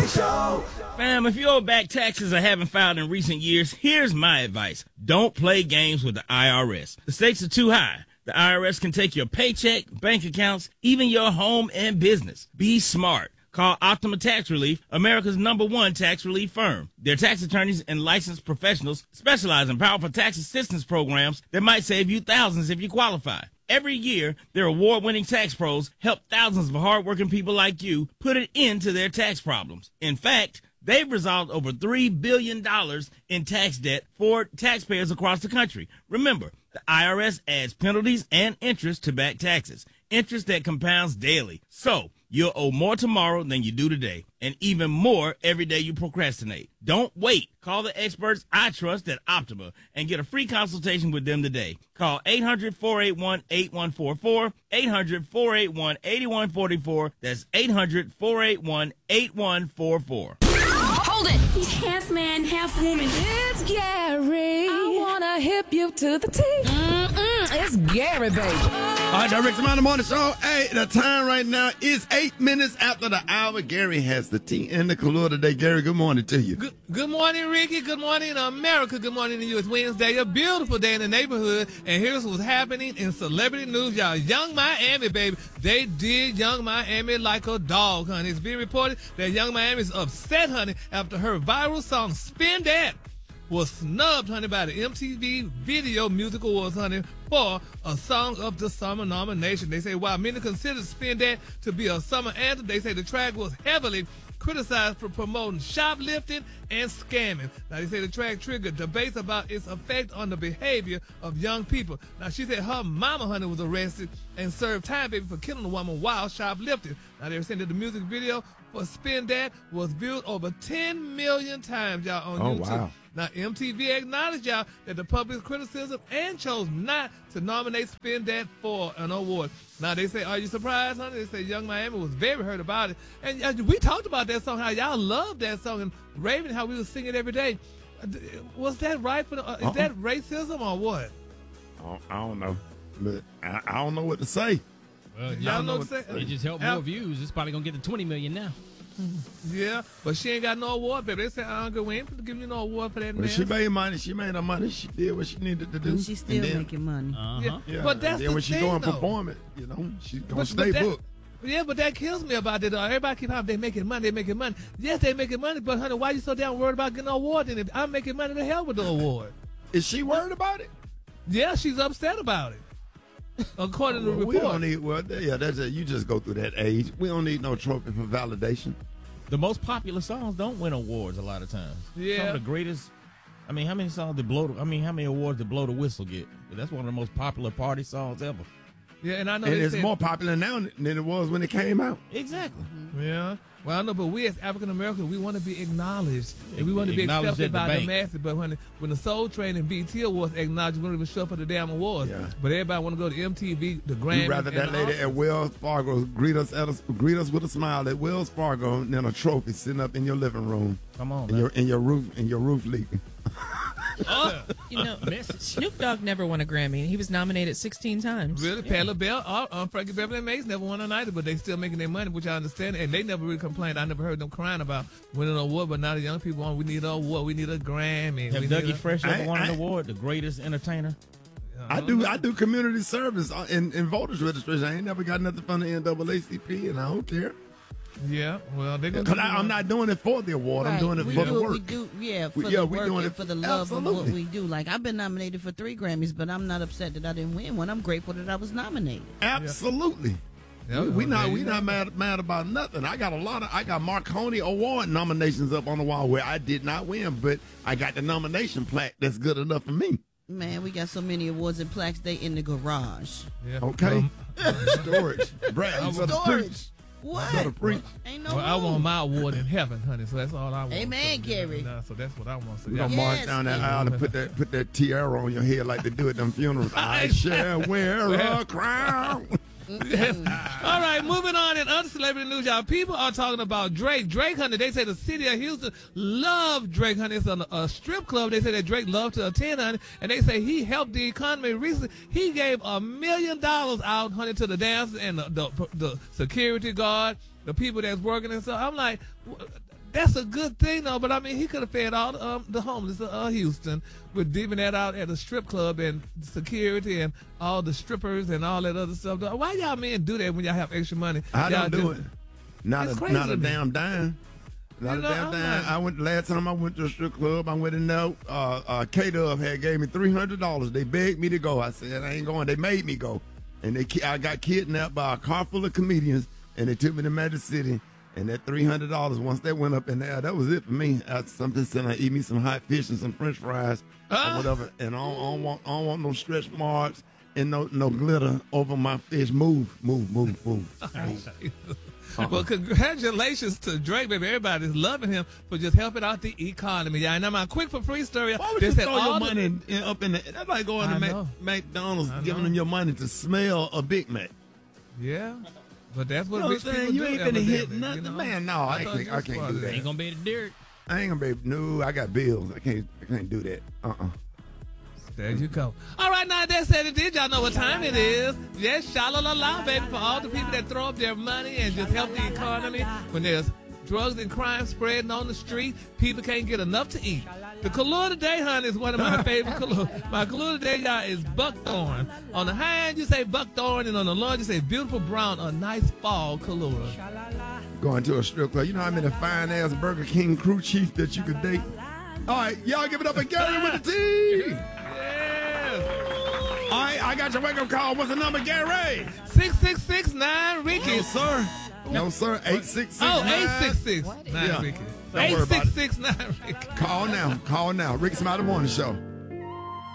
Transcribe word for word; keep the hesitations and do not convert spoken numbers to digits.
Show. Fam, if you owe back taxes or haven't filed in recent years, here's my advice. Don't play games with the I R S. The stakes are too high. The I R S can take your paycheck, bank accounts, even your home and business. Be smart. Call Optima Tax Relief, America's number one tax relief firm. Their tax attorneys and licensed professionals specialize in powerful tax assistance programs that might save you thousands if you qualify. Every year, their award-winning tax pros help thousands of hardworking people like you put an end to their tax problems. In fact, they've resolved over three billion dollars in tax debt for taxpayers across the country. Remember, the I R S adds penalties and interest to back taxes, interest that compounds daily. So, you'll owe more tomorrow than you do today, and even more every day you procrastinate. Don't wait. Call the experts I trust at Optima and get a free consultation with them today. Call eight hundred, four eight one, eight one four four, eight hundred, four eight one, eight one four four. That's eight hundred, four eight one, eight one four four. Hold it! He's half man, half woman. It's Gary. I wanna hip you to the T. Mm-mm, it's Gary, baby. All right, Direct Amount of Morning Show. Hey, the time right now is eight minutes after the hour. Gary has the tea in the cooler today. Gary, good morning to you. Good, good morning, Ricky. Good morning, America. Good morning to you. It's Wednesday, a beautiful day in the neighborhood. And here's what's happening in celebrity news, y'all. Young Miami, baby. They did Young Miami like a dog, honey. It's being reported that Young Miami is upset, honey, after her viral song, Spin That, was snubbed, honey, by the M T V Video Music Awards, honey, for a Song of the Summer nomination. They say while many consider Spin That to be a summer anthem, they say the track was heavily criticized for promoting shoplifting and scamming. Now, they say the track triggered debates about its effect on the behavior of young people. Now, she said her mama, honey, was arrested and served time, baby, for killing a woman while shoplifting. Now, they were saying that the music video for Spin That was viewed over ten million times, y'all, on Oh, YouTube. wow. Now, M T V acknowledged, y'all, that the public's criticism and chose not to nominate Spin That for an award. Now, they say, are you surprised, honey? They say Young Miami was very hurt about it. And uh, we talked about that song, how y'all loved that song, and Raven, how we would sing it every day. Uh, Was that right? For the, uh, Uh-uh. Is that racism or what? I don't, I don't know. But I, I don't know what to say. Well, Y'all know what what I'm It saying? just helped more views. It's probably gonna get to twenty million now. Yeah, but she ain't got no award, baby. They say, I don't go, we ain't give you no award for that, When man. she made money, she made her money. She did what she needed to do. And she's still And then- making money. Uh yeah. huh. Yeah, But that's and then the when she thing, go and though. perform it, you know, she's gonna But- stay but that- booked. Yeah, but that kills me about it. Though. Everybody keep out they making money, they making money. Yes, they making money, but honey, why you so damn worried about getting an award? And if I'm making money, the hell with the award. Is she worried about it? Yeah, she's upset about it. According to Well, the we report. don't need. Well, yeah, that's it. You just go through that age. We don't need no trophy for validation. The most popular songs don't win awards a lot of times. Yeah. Some of the greatest. I mean, how many songs did blow? The, I mean, how many awards did Blow the Whistle get? That's one of the most popular party songs ever. Yeah, and I know And they it's said, more popular now than it was when it came out. Exactly. Yeah. Well, I know, but we as African Americans, we want to be acknowledged. And we want to be Acknowledged accepted at the by the bank. masses. But when, when the Soul Train and B E T Awards acknowledged, we don't even show up for the damn awards. Yeah. But everybody want to go to M T V, the Grammy. We'd rather that and lady the at Wells Fargo greet us at us, greet us with a smile at Wells Fargo than a trophy sitting up in your living room. Come on, in man. your in your roof in your roof leaking. You know, Snoop Dogg never won a Grammy. He was nominated sixteen times. Really, Patti LaBelle, uh, uh, Frankie Beverly and Mays never won a night, but they still making their money, which I understand. And they never really complained. I never heard them crying about winning an award. But now the young people want, we need an award, we need a Grammy. Have we Dougie need a- Fresh ever I- won an I- award? The greatest entertainer? I do I do community service in, in voters registration. I ain't never got nothing from the N double A C P, and I don't care. Yeah, well, they Because I'm not doing it for the award. I'm Right. doing it we for do, the work. We do, yeah, for We- yeah, the we work doing and it- for the love of what absolutely. we do. Like, I've been nominated for three Grammys, but I'm not upset that I didn't win one. I'm grateful that I was nominated. Absolutely. Yeah, we, we well, not there we you not go. mad mad about nothing. I got a lot of I got Marconi Award nominations up on the wall where I did not win, but I got the nomination plaque that's good enough for me. Man, we got so many awards and plaques, they in the garage. Yeah. Okay, Um, storage, Brad, you better Storage. preach. What? You better preach. Ain't no well, I room. want my award in heaven, honey. So that's all I want. Amen, so, Gary. Nah, so that's what I want. So, We yeah. gonna Yes, march down that Gary. aisle and put that put that tiara on your head like they do at them funerals. I shall wear a crown. Yes. All right, moving on in other celebrity news, y'all. People are talking about Drake. Drake, honey, they say the city of Houston love Drake, honey. It's a, a strip club. They say that Drake loved to attend, honey. And they say he helped the economy recently. He gave a million dollars out, honey, to the dancers and the, the, the security guard, the people that's working and stuff. I'm like, that's a good thing, though. But I mean, he could have fed all the, um, the homeless of uh, Houston with diving that out at a strip club and security and all the strippers and all that other stuff. Why y'all men do that when y'all have extra money? I y'all don't do just, it. Not it's a crazy not to a me. damn dime. Not You a know, damn I'm dime. not- I went last time I went to a strip club. I went in there. Uh, uh, K-Dub had gave me three hundred dollars. They begged me to go. I said I ain't going. They made me go, and they ki- I got kidnapped by a car full of comedians, and they took me to Magic City. And that three hundred dollars, once that went up in there, that was it for me. I, something said I eat me some hot fish and some French fries Ah. or whatever, and I don't, I don't want I don't want no stretch marks and no no glitter over my fish. Move, move, move, move. Uh-uh. Well, congratulations to Drake, baby. Everybody's loving him for just helping out the economy. Yeah, and now my quick for free story. Why would they you said throw all your the- money in, in, up in the? That's like going I to know. Mac, McDonald's, I giving know. them your money to smell a Big Mac. Yeah, but that's what You know rich what I'm saying? people You do. ain't finna hit evidently, nothing, you know? man. No, I thought can't- you I was can't part do of that. Ain't gonna be the dirt. I ain't gonna be no. I got bills. I can't. I can't do that. Uh uh There you go. All right, now that said it did. Y'all know what time it is. Yes, sha-la-la-la, baby, for all the people that throw up their money and just help the economy. When there's drugs and crime spreading on the street, people can't get enough to eat. The color today, honey, is one of my favorite colors. My color today, y'all, is buckthorn. On the high end, you say buckthorn, and on the low end, you say beautiful brown, a nice fall color. Going to a strip club. You know how many fine ass Burger King crew chief that you could date? All right, y'all give it up for Gary with the T. Yes. All right, I got your wake up call. What's the number, Gary? six six six nine Ricky. No, sir. No, sir. eight six six. Oh, eight six six nine Yeah. Ricky. Don't worry eight about six it. six nine Ricky. Call now. Call now. Rick Smiley Morning Show.